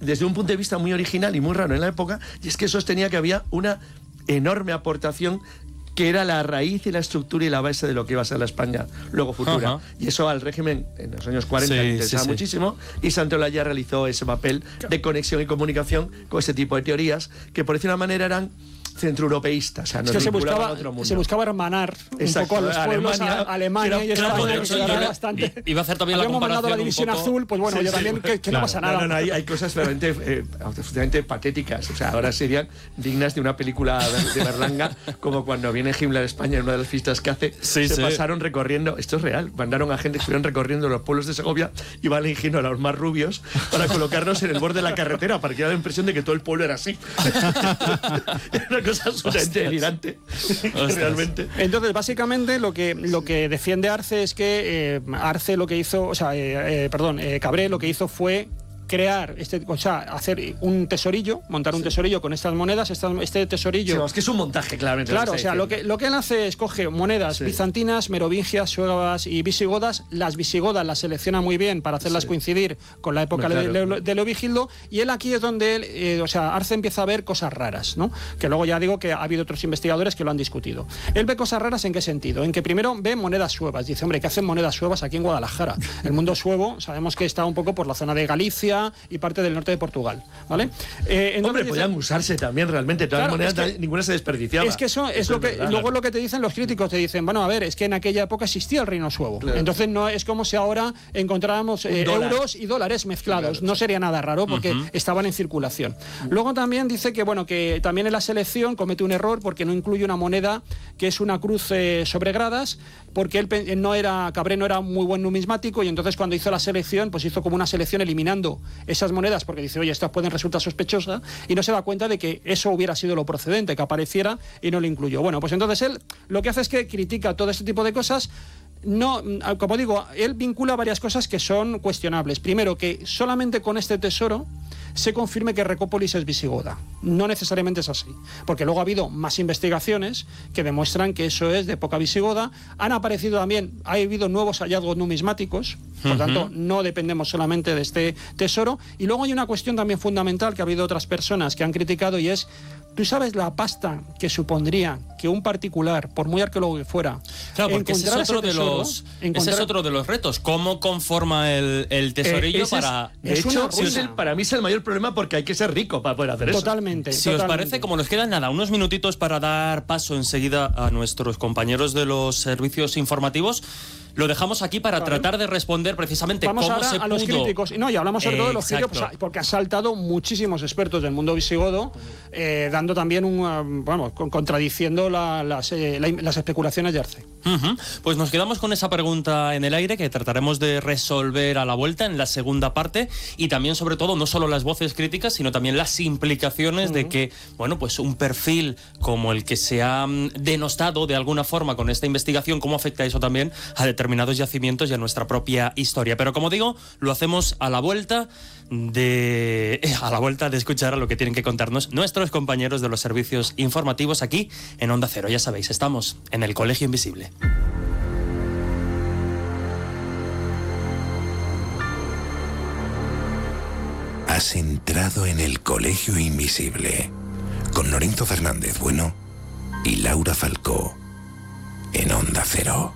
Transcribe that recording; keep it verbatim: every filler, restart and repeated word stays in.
desde un punto de vista muy original y muy raro en la época, y es que sostenía que había una enorme aportación que era la raíz y la estructura y la base de lo que iba a ser la España luego futura. Uh-huh. Y eso al régimen en los años cuarenta sí, le interesaba sí, sí. muchísimo, y Santolaya realizó ese papel de conexión y comunicación con ese tipo de teorías que, por decir una manera, eran centroeuropeístas. O sea, es que se buscaba, se buscaba hermanar Exacto, un poco a los pueblos, Alemania, a Alemania y España, claro, que sí, era iba, bastante. Iba a hacer también Habíamos la comparación mandado la división poco... azul, pues bueno, sí, yo sí, también, que, que claro. no pasa nada. No, no, no, hay, hay cosas realmente, eh, absolutamente patéticas. O sea, ahora serían dignas de una película de, de Berlanga, como cuando viene Himmler a España en una de las fiestas que hace, sí, se sí. pasaron recorriendo, esto es real, mandaron a gente que estuvieron recorriendo los pueblos de Segovia y van eligiendo a los más rubios para colocarnos en el borde de la carretera, para que da la impresión de que todo el pueblo era así. Era una cosa absolutamente delirante. Realmente. Entonces, básicamente, lo que, lo que defiende Arce es que eh, Arce lo que hizo, o sea, eh, eh, perdón, eh, Cabré lo que hizo fue crear, este, o sea, hacer un tesorillo, montar un sí. tesorillo con estas monedas, esta, este tesorillo... Sí, es que es un montaje, claramente. Claro, o sea, lo que, lo que él hace es coge monedas sí. bizantinas, merovingias, suevas y visigodas. Las visigodas las selecciona muy bien para hacerlas sí. coincidir con la época claro. de, de, de Leovigildo, y él aquí es donde él, eh, o sea, Arce empieza a ver cosas raras, ¿no? Que luego ya digo que ha habido otros investigadores que lo han discutido. Él ve cosas raras ¿en qué sentido? En que primero ve monedas suevas. Dice, hombre, ¿qué hacen monedas suevas aquí en Guadalajara? El mundo suevo, sabemos que está un poco por la zona de Galicia y parte del norte de Portugal, ¿vale? Eh, Hombre, dice, podían usarse también realmente, todas claro, las monedas, es que, ninguna se desperdiciaba. Es que eso es eso lo que, es verdad, luego claro. lo que te dicen los críticos, te dicen, bueno, a ver, es que en aquella época existía el reino suevo, claro. entonces no es como si ahora encontráramos eh, euros y dólares mezclados, claro. no sería nada raro porque uh-huh. estaban en circulación. Uh-huh. Luego también dice que, bueno, que también en la selección comete un error porque no incluye una moneda que es una cruz eh, sobre gradas, porque él no era, Cabré no era muy buen numismático, y entonces cuando hizo la selección, pues hizo como una selección eliminando esas monedas, porque dice, oye, estas pueden resultar sospechosas, y no se da cuenta de que eso hubiera sido lo procedente, que apareciera, y no lo incluyó. Bueno, pues entonces él lo que hace es que critica todo este tipo de cosas. No, como digo, él vincula varias cosas que son cuestionables. Primero, que solamente con este tesoro se confirme que Recópolis es visigoda. No necesariamente es así, porque luego ha habido más investigaciones que demuestran que eso es de época visigoda. Han aparecido también, ha habido nuevos hallazgos numismáticos, por uh-huh. tanto, no dependemos solamente de este tesoro. Y luego hay una cuestión también fundamental que ha habido otras personas que han criticado, y es, ¿tú sabes la pasta que supondría que un particular, por muy arqueólogo que fuera, claro, porque ese es otro de tesoro, los encontrar... ese es otro de los retos, cómo conforma el, el tesorillo eh, para es, de es hecho es el, para mí es el mayor problema, porque hay que ser rico para poder hacer totalmente, eso. Si totalmente. os parece, como nos quedan nada, unos minutitos para dar paso enseguida a nuestros compañeros de los servicios informativos, lo dejamos aquí para vale. tratar de responder precisamente Vamos cómo ahora se a pudo... los críticos. No, y hablamos sobre eh, todo de los críticos, porque ha saltado muchísimos expertos del mundo visigodo, eh, dando también un, uh, vamos, contradiciendo la, las, eh, la, las especulaciones de Arce. Uh-huh. Pues nos quedamos con esa pregunta en el aire que trataremos de resolver a la vuelta en la segunda parte, y también, sobre todo, no solo las voces críticas, sino también las implicaciones uh-huh. de que, bueno, pues un perfil como el que se ha denostado de alguna forma con esta investigación, cómo afecta eso también a determinados yacimientos y a nuestra propia historia. Pero como digo, lo hacemos a la vuelta de a la vuelta de escuchar a lo que tienen que contarnos nuestros compañeros de los servicios informativos aquí en Onda Cero. Ya sabéis, estamos en el Colegio Invisible. Has entrado en el Colegio Invisible con Lorenzo Fernández Bueno y Laura Falcó en Onda Cero.